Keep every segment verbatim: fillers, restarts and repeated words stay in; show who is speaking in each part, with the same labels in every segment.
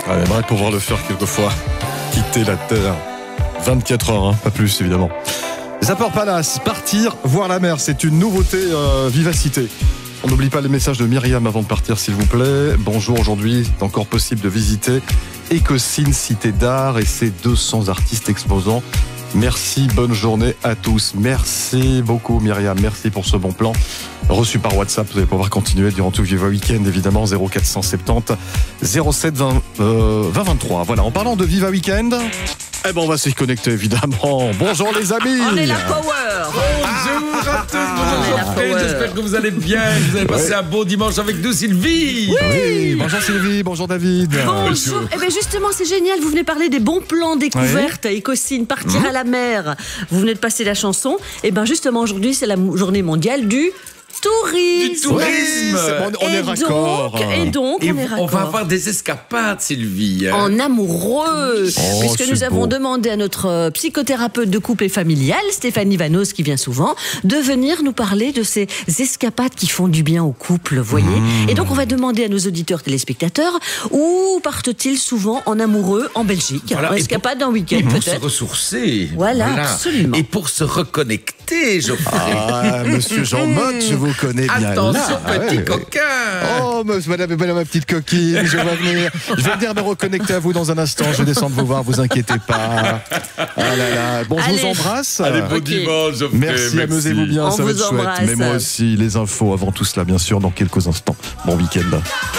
Speaker 1: On aimerait pouvoir le faire quelquefois. Quitter la Terre. vingt-quatre heures, hein, pas plus évidemment. Zapper Palace, partir, voir la mer, c'est une nouveauté euh, Vivacité. On n'oublie pas les messages de Myriam avant de partir, s'il vous plaît. Bonjour, aujourd'hui, c'est encore possible de visiter Écosine, cité d'art et ses deux cents artistes exposants. Merci, bonne journée à tous. Merci beaucoup Myriam, merci pour ce bon plan reçu par WhatsApp. Vous allez pouvoir continuer durant tout le Viva Weekend, évidemment, zéro quatre cent soixante-dix zéro sept vingt, euh, vingt vingt-trois. Voilà, en parlant de Viva Weekend, eh ben on va s'y connecter évidemment. Bonjour les amis.
Speaker 2: On est la power.
Speaker 3: Bonjour à tous, bonjour Geoffrey, j'espère que vous allez bien, que vous avez passé oui. un bon dimanche avec nous Sylvie.
Speaker 1: Oui, oui. Bonjour Sylvie, bonjour David.
Speaker 2: Bonjour, eh ben justement c'est génial, vous venez parler des bons plans découvertes oui. à Écosine, partir mmh. à la mer. Vous venez de passer la chanson, et ben justement aujourd'hui c'est la journée mondiale du tourisme.
Speaker 3: Du tourisme.
Speaker 1: On, on est raccord.
Speaker 2: Et donc,
Speaker 3: et
Speaker 2: on est raccord.
Speaker 3: On va avoir des escapades, Sylvie. Hein.
Speaker 2: En amoureux. Oh, puisque nous avons beau. demandé à notre psychothérapeute de couple et familial, Stéphanie Vanos, qui vient souvent, de venir nous parler de ces escapades qui font du bien au couple, voyez. Mmh. Et donc, on va demander à nos auditeurs téléspectateurs où partent-ils souvent en amoureux en Belgique. Voilà. En escapade en week-end, peut-être.
Speaker 3: Pour se ressourcer.
Speaker 2: Voilà, voilà, absolument.
Speaker 3: Et pour se reconnecter, Geoffrey.
Speaker 1: Ah, monsieur Jean Motte, je vous connais bien.
Speaker 3: Attention,
Speaker 1: là.
Speaker 3: petit
Speaker 1: ouais.
Speaker 3: coquin.
Speaker 1: Oh, madame, madame, ma petite coquine, je vais venir. Je vais venir me reconnecter à vous dans un instant. Je vais descendre vous voir, vous inquiétez pas. Ah là là. Bon,
Speaker 2: Allez.
Speaker 1: je vous embrasse.
Speaker 3: Allez, bon okay. dimanche, Geoffrey.
Speaker 1: Merci, merci. Amusez-vous bien,
Speaker 2: On
Speaker 1: ça va être
Speaker 2: embrasse.
Speaker 1: chouette. Mais moi aussi, les infos avant tout cela, bien sûr, dans quelques instants. Bon week-end.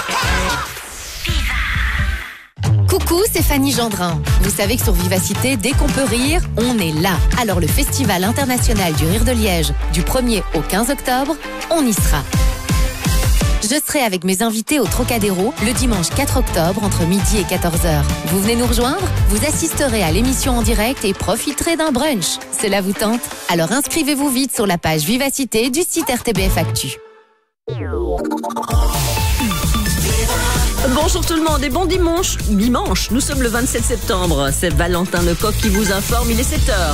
Speaker 4: Coucou, c'est Fanny Gendrin. Vous savez que sur Vivacité, dès qu'on peut rire, on est là. Alors le Festival international du rire de Liège, du premier au quinze octobre, on y sera. Je serai avec mes invités au Trocadéro le dimanche quatre octobre entre midi et quatorze heures. Vous venez nous rejoindre? Vous assisterez à l'émission en direct et profiterez d'un brunch. Cela vous tente? Alors inscrivez-vous vite sur la page Vivacité du site R T B F Actu.
Speaker 2: Bonjour tout le monde et bon dimanche. Dimanche, nous sommes le vingt-sept septembre. C'est Valentin Lecoq qui vous informe, il est sept heures.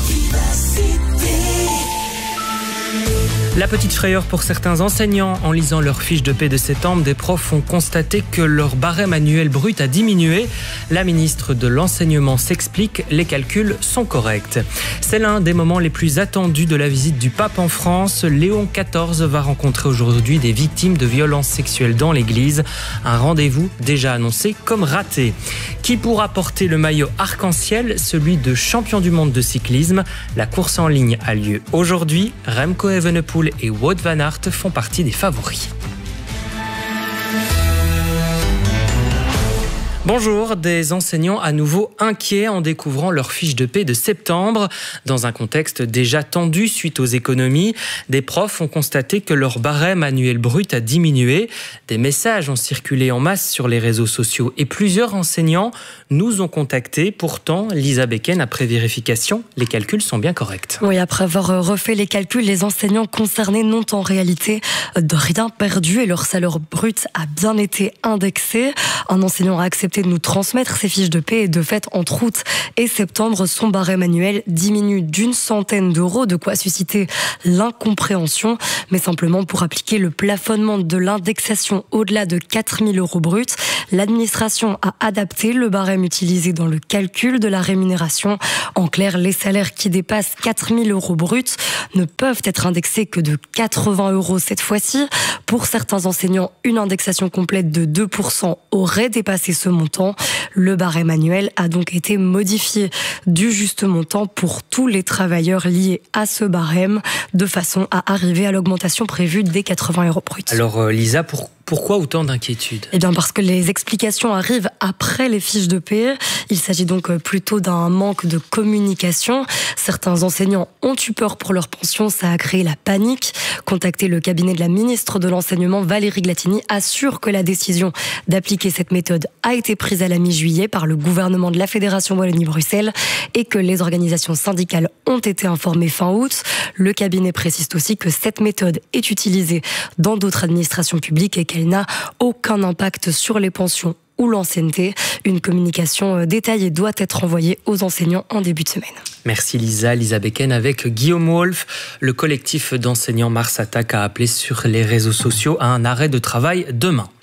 Speaker 5: La petite frayeur pour certains enseignants. En lisant leur fiche de paie de septembre, des profs ont constaté que leur barème annuel brut a diminué. La ministre de l'Enseignement s'explique, les calculs sont corrects. C'est l'un des moments les plus attendus de la visite du pape en France. Léon quatorze va rencontrer aujourd'hui des victimes de violences sexuelles dans l'église. Un rendez-vous déjà annoncé comme raté. Qui pourra porter le maillot arc-en-ciel? Celui de champion du monde de cyclisme. La course en ligne a lieu aujourd'hui. Remco Evenepoel et Wout van Aert font partie des favoris. Bonjour, des enseignants à nouveau inquiets en découvrant leur fiche de paie de septembre. Dans un contexte déjà tendu suite aux économies, des profs ont constaté que leur barème annuel brut a diminué. Des messages ont circulé en masse sur les réseaux sociaux et plusieurs enseignants nous ont contactés. Pourtant, Lisa Becken, après vérification, les calculs sont bien corrects.
Speaker 6: Oui, après avoir refait les calculs, les enseignants concernés n'ont en réalité de rien perdu et leur salaire brut a bien été indexé. Un enseignant a accepté de nous transmettre ses fiches de paie et de fait, entre août et septembre, son barème annuel diminue d'une centaine d'euros, de quoi susciter l'incompréhension, mais simplement pour appliquer le plafonnement de l'indexation au-delà de quatre mille euros bruts. L'administration a adapté le barème utilisé dans le calcul de la rémunération. En clair, les salaires qui dépassent quatre mille euros bruts ne peuvent être indexés que de quatre-vingts euros cette fois-ci. Pour certains enseignants, une indexation complète de deux pour cent aurait dépassé ce montant. Le barème annuel a donc été modifié du juste montant pour tous les travailleurs liés à ce barème, de façon à arriver à l'augmentation prévue des quatre-vingts euros bruts.
Speaker 5: Alors euh, Lisa, pour Pourquoi autant d'inquiétude?
Speaker 6: Eh bien parce que les explications arrivent après les fiches de paie. Il s'agit donc plutôt d'un manque de communication. Certains enseignants ont eu peur pour leur pension, ça a créé la panique. Contacté le cabinet de la ministre de l'Enseignement, Valérie Glatini assure que la décision d'appliquer cette méthode a été prise à la mi-juillet par le gouvernement de la Fédération Wallonie-Bruxelles et que les organisations syndicales ont été informées fin août. Le cabinet précise aussi que cette méthode est utilisée dans d'autres administrations publiques et qu'elle Elle n'a aucun impact sur les pensions ou l'ancienneté. Une communication détaillée doit être envoyée aux enseignants en début de semaine.
Speaker 5: Merci Lisa. Lisa Becken avec Guillaume Wolf. Le collectif d'enseignants Mars Attack a appelé sur les réseaux sociaux à un arrêt de travail demain.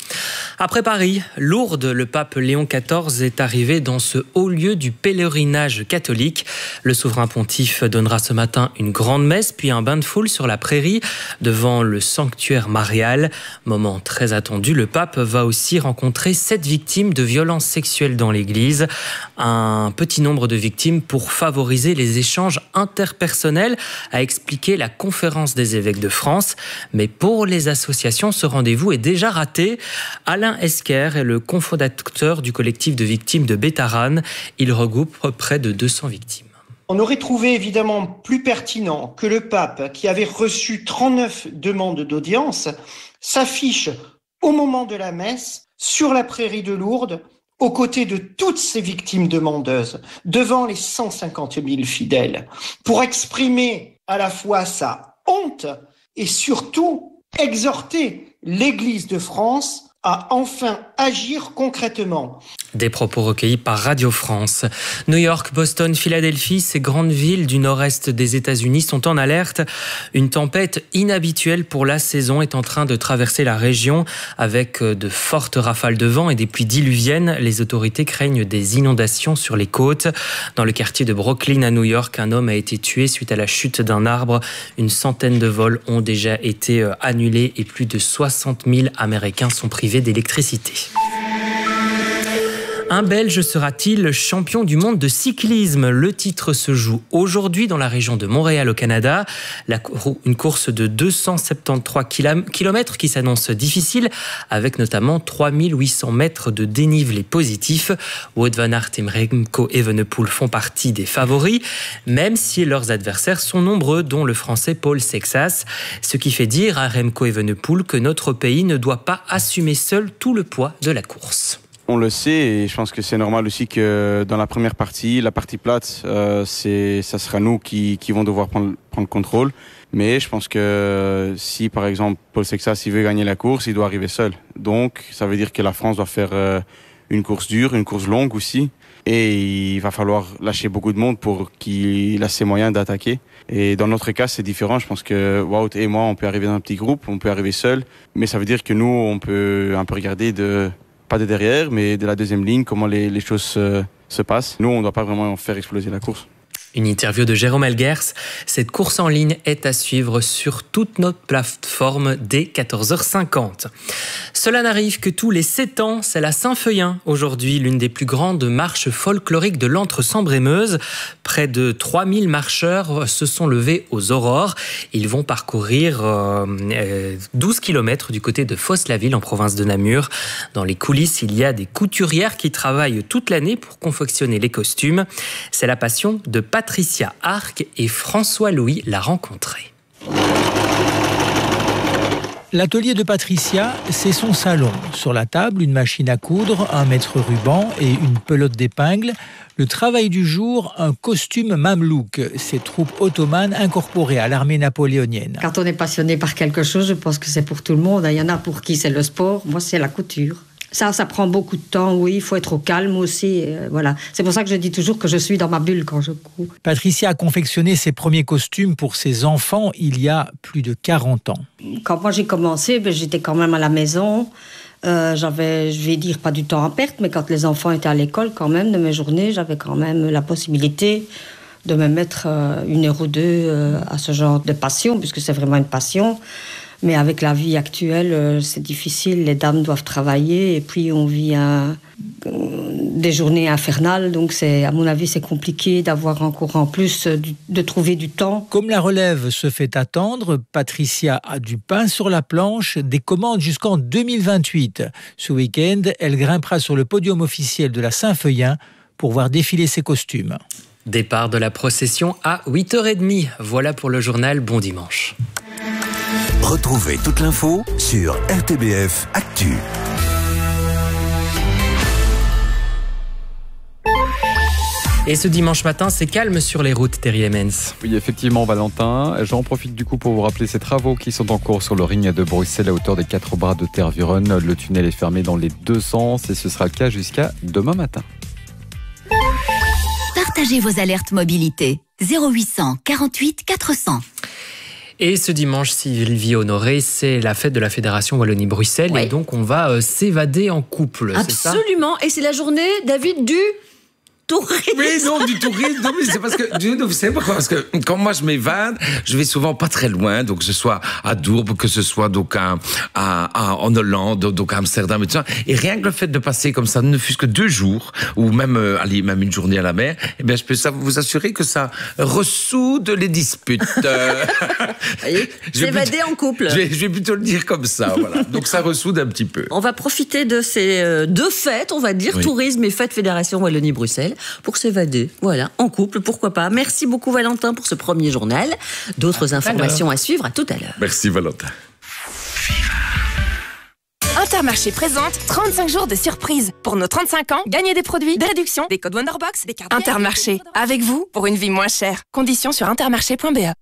Speaker 5: Après Paris, Lourdes, le pape Léon quatorze est arrivé dans ce haut lieu du pèlerinage catholique. Le souverain pontife donnera ce matin une grande messe, puis un bain de foule sur la prairie devant le sanctuaire marial. Moment très attendu, le pape va aussi rencontrer sept victimes de violences sexuelles dans l'église. Un petit nombre de victimes pour favoriser les échanges interpersonnels, a expliqué la conférence des évêques de France. Mais pour les associations, ce rendez-vous est déjà raté. Alain Esquer est le cofondateur du collectif de victimes de Bétharane. Il regroupe près de deux cents victimes.
Speaker 7: On aurait trouvé évidemment plus pertinent que le pape, qui avait reçu trente-neuf demandes d'audience, s'affiche au moment de la messe sur la prairie de Lourdes, aux côtés de toutes ces victimes demandeuses, devant les cent cinquante mille fidèles, pour exprimer à la fois sa honte et surtout exhorter l'Église de France à enfin agir concrètement.
Speaker 5: Des propos recueillis par Radio France. New York, Boston, Philadelphie, ces grandes villes du nord-est des États-Unis sont en alerte. Une tempête inhabituelle pour la saison est en train de traverser la région avec de fortes rafales de vent et des pluies diluviennes. Les autorités craignent des inondations sur les côtes. Dans le quartier de Brooklyn à New York, un homme a été tué suite à la chute d'un arbre. Une centaine de vols ont déjà été annulés et plus de soixante mille Américains sont privés d'électricité. Un Belge sera-t-il champion du monde de cyclisme ? Le titre se joue aujourd'hui dans la région de Montréal au Canada. La, une course de deux cent soixante-treize kilomètres qui s'annonce difficile, avec notamment trois mille huit cents mètres de dénivelé positif. Wout van Aert et Remco Evenepoel font partie des favoris, même si leurs adversaires sont nombreux, dont le Français Paul Sexas. Ce qui fait dire à Remco Evenepoel que notre pays ne doit pas assumer seul tout le poids de la course.
Speaker 8: On le sait et je pense que c'est normal aussi que dans la première partie, la partie plate, euh, c'est, ça sera nous qui, qui vont devoir prendre, prendre le contrôle. Mais je pense que si par exemple Paul Sexas il veut gagner la course, il doit arriver seul. Donc ça veut dire que la France doit faire euh, une course dure, une course longue aussi. Et il va falloir lâcher beaucoup de monde pour qu'il ait ses moyens d'attaquer. Et dans notre cas, c'est différent. Je pense que Wout et moi, on peut arriver dans un petit groupe, on peut arriver seul. Mais ça veut dire que nous, on peut un peu regarder de... pas de derrière, mais de la deuxième ligne, comment les, les choses se, se passent. Nous, on ne doit pas vraiment faire exploser la course.
Speaker 5: Une interview de Jérôme Elguers. Cette course en ligne est à suivre sur toute notre plateforme dès quatorze heures cinquante. Cela n'arrive que tous les sept ans, c'est la Saint-Feuillin. Aujourd'hui, l'une des plus grandes marches folkloriques de l'Entre-Sambre-et-Meuse. Près de trois mille marcheurs se sont levés aux aurores. Ils vont parcourir euh, douze kilomètres du côté de Fosse-la-Ville en province de Namur. Dans les coulisses, il y a des couturières qui travaillent toute l'année pour confectionner les costumes. C'est la passion de Patricia Arc et François Louis l'a rencontré.
Speaker 9: L'atelier de Patricia, c'est son salon. Sur la table, une machine à coudre, un mètre ruban et une pelote d'épingles. Le travail du jour, un costume mamelouk, ces troupes ottomanes incorporées à l'armée napoléonienne.
Speaker 10: Quand on est passionné par quelque chose, je pense que c'est pour tout le monde. Il y en a pour qui c'est le sport, moi c'est la couture. Ça, ça prend beaucoup de temps, oui, il faut être au calme aussi, euh, voilà. C'est pour ça que je dis toujours que je suis dans ma bulle quand je couds.
Speaker 9: Patricia a confectionné ses premiers costumes pour ses enfants il y a plus de quarante ans.
Speaker 10: Quand moi j'ai commencé, ben, j'étais quand même à la maison. Euh, j'avais, je vais dire, pas du temps à perdre, mais quand les enfants étaient à l'école, quand même, de mes journées, j'avais quand même la possibilité de me mettre euh, une heure ou deux euh, à ce genre de passion, puisque c'est vraiment une passion. Mais avec la vie actuelle, euh, c'est difficile. Les dames doivent travailler et puis on vit un, euh, des journées infernales. Donc, c'est, à mon avis, c'est compliqué d'avoir encore en plus euh, de trouver du temps.
Speaker 9: Comme la relève se fait attendre, Patricia a du pain sur la planche, des commandes jusqu'en deux mille vingt-huit. Ce week-end, elle grimpera sur le podium officiel de la Saint-Feuillin pour voir défiler ses costumes.
Speaker 5: Départ de la procession à huit heures trente. Voilà pour le journal. Bon dimanche.
Speaker 11: Retrouvez toute l'info sur R T B F Actu.
Speaker 5: Et ce dimanche matin, c'est calme sur les routes, Terry Lemens.
Speaker 12: Oui, effectivement, Valentin. J'en profite du coup pour vous rappeler ces travaux qui sont en cours sur le ring de Bruxelles à hauteur des quatre bras de Tervuren. Le tunnel est fermé dans les deux sens et ce sera le cas jusqu'à demain matin.
Speaker 4: Partagez vos alertes mobilité. zéro huit cent quarante-huit quatre cents.
Speaker 5: Et ce dimanche, Sylvie Honoré, c'est la fête de la Fédération Wallonie-Bruxelles. Ouais. Et donc, on va euh, s'évader en couple.
Speaker 2: Absolument. Et c'est la journée, David, du... tourisme.
Speaker 3: Oui, non, du tourisme. Non, mais c'est parce que, vous savez pourquoi? Parce que quand moi je m'évade, je vais souvent pas très loin, donc que ce soit à Dourbe, que ce soit donc à, à, à en Hollande, donc à Amsterdam et tout ça. Et rien que le fait de passer comme ça, ne fût-ce que deux jours, ou même, euh, allez, même une journée à la mer, eh bien, je peux vous assurer que ça ressoude les disputes.
Speaker 2: S'évader en couple.
Speaker 3: Je vais, je vais plutôt le dire comme ça, voilà. Donc ça ressoude un petit peu.
Speaker 2: On va profiter de ces euh, deux fêtes, on va dire, oui. Tourisme et fête Fédération Wallonie-Bruxelles, pour s'évader, voilà, en couple, pourquoi pas. Merci beaucoup Valentin pour ce premier journal. D'autres à informations à suivre, à tout à l'heure.
Speaker 3: Merci Valentin.
Speaker 13: Intermarché présente trente-cinq jours de surprise. Pour nos trente-cinq ans, gagnez des produits, des réductions, des codes Wonderbox, des cartes... Intermarché, avec vous pour une vie moins chère. Conditions sur intermarché point b e.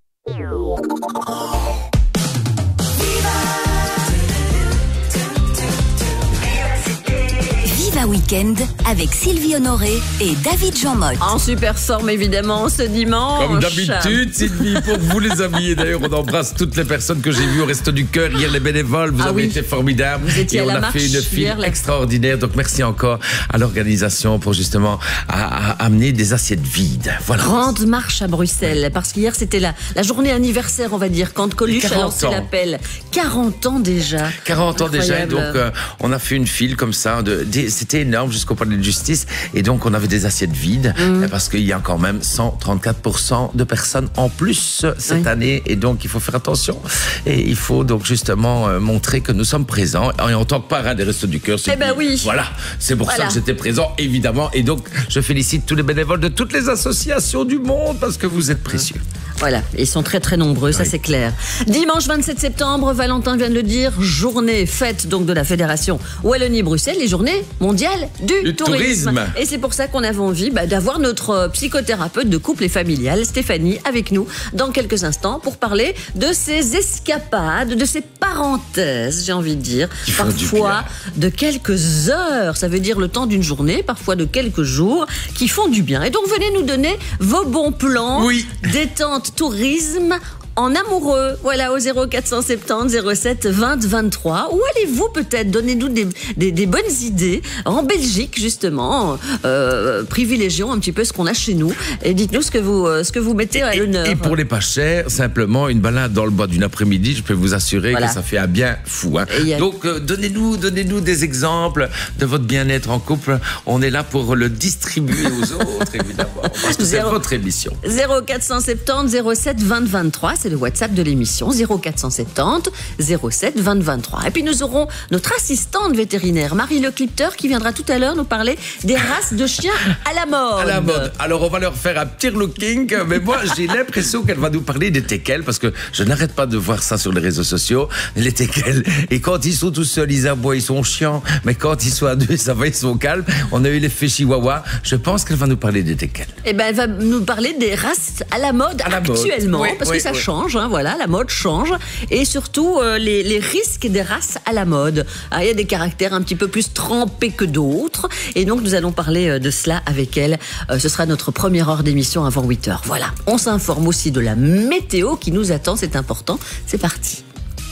Speaker 4: Viva Weekend avec Sylvie Honoré et David Jean-Motte.
Speaker 2: En super forme évidemment ce dimanche.
Speaker 3: Comme d'habitude Sylvie, pour vous les amis. Et d'ailleurs on embrasse toutes les personnes que j'ai vues au Resto du Cœur hier, les bénévoles. Vous ah avez oui. été formidables.
Speaker 2: Vous étiez
Speaker 3: et
Speaker 2: à
Speaker 3: on
Speaker 2: la
Speaker 3: a
Speaker 2: marche
Speaker 3: fait une file
Speaker 2: hier,
Speaker 3: extraordinaire. Donc merci encore à l'organisation pour justement à, à amener des assiettes vides. Voilà.
Speaker 2: Grande marche à Bruxelles, parce qu'hier c'était la, la journée anniversaire, on va dire, quand Coluche a lancé l'appel. quarante ans déjà.
Speaker 3: quarante ans déjà. Et donc euh, on a fait une file comme ça. De, de, c'était énorme jusqu'au palais de justice. Et donc on avait des assiettes vides mmh. parce qu'il y a quand même cent trente-quatre pour cent de personnes en plus cette oui. année. Et donc il faut faire attention. Et il faut donc justement euh, montrer que nous sommes présents. Et en tant que parrain des Restos du Cœur,
Speaker 2: eh ben oui.
Speaker 3: Voilà, c'est pour voilà. ça que j'étais présent, évidemment. Et donc je félicite tous les bénévoles de toutes les associations du monde parce que vous êtes précieux.
Speaker 2: Voilà, ils sont très très nombreux, oui. ça c'est clair. Dimanche vingt-sept septembre, Valentin vient de le dire, journée fête donc de la Fédération Wallonie-Bruxelles, les journées mondiales du,
Speaker 3: du
Speaker 2: tourisme.
Speaker 3: tourisme.
Speaker 2: Et c'est pour ça qu'on avait envie bah, d'avoir notre psychothérapeute de couple et familial, Stéphanie, avec nous dans quelques instants pour parler de ces escapades, de ces parenthèses, j'ai envie de dire, parfois de quelques heures, ça veut dire le temps d'une journée, parfois de quelques jours, qui font du bien. Et donc venez nous donner vos bons plans,
Speaker 3: oui.
Speaker 2: détente, tourisme en amoureux, voilà, au zéro quatre cent soixante-dix zéro sept vingt vingt-trois. Où allez-vous peut-être? Donnez-nous des, des, des bonnes idées. En Belgique, justement, euh, privilégions un petit peu ce qu'on a chez nous. Et dites-nous ce que vous, ce que vous mettez à l'honneur.
Speaker 3: Et pour les pas chers, simplement une balade dans le bois d'une après-midi, je peux vous assurer voilà. que ça fait un bien fou. Hein. A... Donc, euh, donnez-nous, donnez-nous des exemples de votre bien-être en couple. On est là pour le distribuer aux autres, évidemment. Parce que c'est votre émission.
Speaker 2: zéro quatre cent soixante-dix zéro sept vingt vingt-trois. C'est le WhatsApp de l'émission, zéro quatre cent soixante-dix zéro sept vingt vingt-trois. Et puis nous aurons notre assistante vétérinaire, Marie Le Clipteur, qui viendra tout à l'heure nous parler des races de chiens à la mode.
Speaker 3: À la mode. Alors on va leur faire un petit looking, mais moi j'ai l'impression qu'elle va nous parler des teckels, parce que je n'arrête pas de voir ça sur les réseaux sociaux, les teckels. Et quand ils sont tout seuls, ils aboient, ils sont chiants, mais quand ils sont à deux, ça va, ils sont calmes. On a eu l'effet chihuahua. Je pense qu'elle va nous parler des teckels.
Speaker 2: Eh ben, elle va nous parler des races à la mode à la actuellement, mode. Oui, parce oui, que ça oui. change. Hein, voilà, la mode change et surtout euh, les, les risques des races à la mode. Ah, il y a des caractères un petit peu plus trempés que d'autres et donc nous allons parler euh, de cela avec elle. Euh, ce sera notre première heure d'émission avant huit heures. Voilà, on s'informe aussi de la météo qui nous attend, c'est important. C'est parti.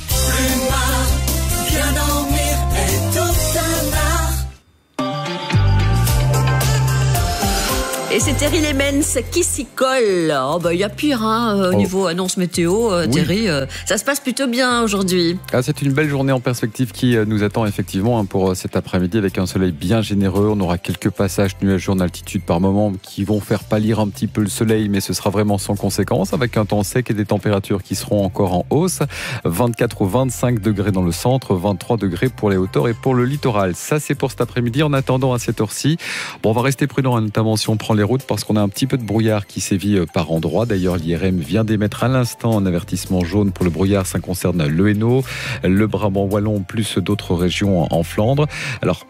Speaker 2: Et c'est Thierry Lemens qui s'y colle. Oh bah il y a pire hein, au oh. niveau annonce météo, euh, oui. Thierry. Euh, ça se passe plutôt bien aujourd'hui.
Speaker 12: Ah, c'est une belle journée en perspective qui euh, nous attend effectivement hein, pour euh, cet après-midi avec un soleil bien généreux. On aura quelques passages nuageux en altitude par moment qui vont faire pâlir un petit peu le soleil, mais ce sera vraiment sans conséquence avec un temps sec et des températures qui seront encore en hausse. vingt-quatre ou vingt-cinq degrés dans le centre, vingt-trois degrés pour les hauteurs et pour le littoral. Ça c'est pour cet après-midi. En attendant à cette heure-ci, bon, on va rester prudent hein, notamment si on prend les routes parce qu'on a un petit peu de brouillard qui sévit par endroits. D'ailleurs, l'I R M vient d'émettre à l'instant un avertissement jaune pour le brouillard. Ça concerne le Hainaut, le Brabant wallon, plus d'autres régions en Flandre. Alors,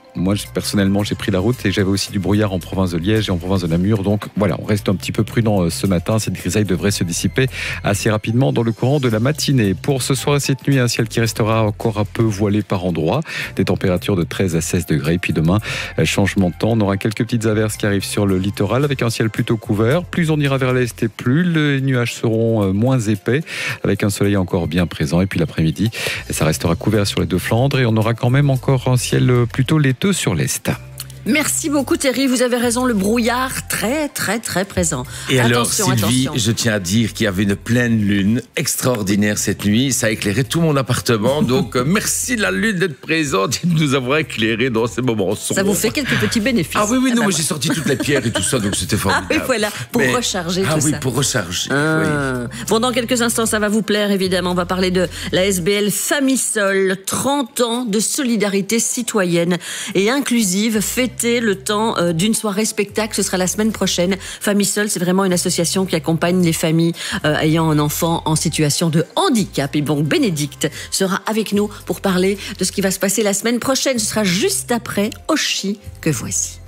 Speaker 12: moi personnellement j'ai pris la route et j'avais aussi du brouillard en province de Liège et en province de Namur. Donc voilà, on reste un petit peu prudent ce matin. Cette grisaille devrait se dissiper assez rapidement dans le courant de la matinée. Pour ce soir et cette nuit, un ciel qui restera encore un peu voilé par endroits. Des températures de treize à seize degrés. Puis demain, changement de temps. On aura quelques petites averses qui arrivent sur le littoral avec un ciel plutôt couvert. Plus on ira vers l'est et plus les nuages seront moins épais avec un soleil encore bien présent. Et puis l'après-midi, ça restera couvert sur les deux Flandres et on aura quand même encore un ciel plutôt laiteux sur l'est.
Speaker 2: Merci beaucoup Thierry, vous avez raison, le brouillard très très très présent.
Speaker 3: Et
Speaker 2: attention,
Speaker 3: alors Sylvie,
Speaker 2: attention.
Speaker 3: je tiens à dire qu'il y avait une pleine lune extraordinaire cette nuit, ça a éclairé tout mon appartement, donc euh, merci la lune d'être présente et de nous avoir éclairé dans ces moments sombres.
Speaker 2: Ça vous fait quelques petits bénéfices.
Speaker 3: Ah oui, oui,
Speaker 2: ah
Speaker 3: non,
Speaker 2: bah
Speaker 3: mais j'ai sorti toutes les pierres et tout ça, donc c'était formidable.
Speaker 2: Ah oui, voilà, pour
Speaker 3: mais,
Speaker 2: recharger
Speaker 3: ah
Speaker 2: tout
Speaker 3: oui,
Speaker 2: ça.
Speaker 3: pour recharger.
Speaker 2: Ah.
Speaker 3: Oui.
Speaker 2: Bon, dans quelques instants, ça va vous plaire, évidemment. On va parler de la S B L Familles-Sol, trente ans de solidarité citoyenne et inclusive, fêter le temps d'une soirée spectacle. Ce sera la semaine prochaine. Familles-Sol, c'est vraiment une association qui accompagne les familles euh, ayant un enfant en situation de handicap. Et donc, Bénédicte sera avec nous pour parler de ce qui va se passer la semaine prochaine. Ce sera juste après Oshi que voici.